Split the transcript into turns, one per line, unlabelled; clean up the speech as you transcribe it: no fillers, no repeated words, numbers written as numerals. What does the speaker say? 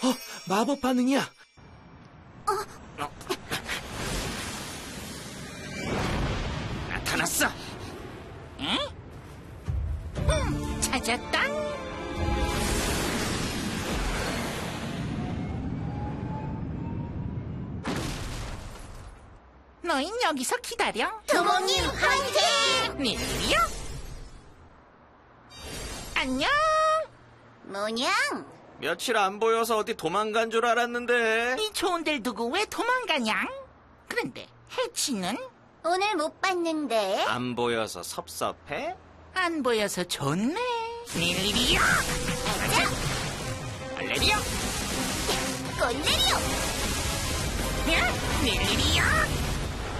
마법 반응이야.
나타났어. 응? 찾았다. 너흰 여기서 기다려.
두목님 화이팅!
닐리야. 안녕.
뭐냥?
며칠 안 보여서 어디 도망간 줄 알았는데.
이 좋은 데를 두고 왜 도망가냐? 그런데 해치는
오늘 못 봤는데.
안 보여서 섭섭해?
안 보여서 좋네. 닐리야. 알레리야.
꼴레리오!
닐리야.